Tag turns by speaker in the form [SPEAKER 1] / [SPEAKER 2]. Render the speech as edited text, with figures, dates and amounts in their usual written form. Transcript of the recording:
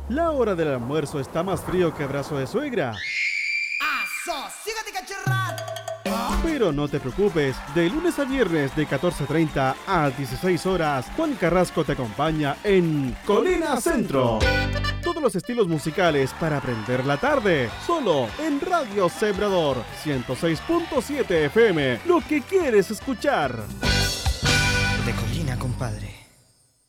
[SPEAKER 1] La hora del almuerzo está más frío que brazo de suegra. Pero no te preocupes, de lunes a viernes de 14:30 a 16 horas, Juan Carrasco te acompaña en Colina Centro. Todos los estilos musicales para aprender la tarde, solo en Radio Sembrador 106.7 FM, lo que quieres escuchar.
[SPEAKER 2] De Colina, compadre.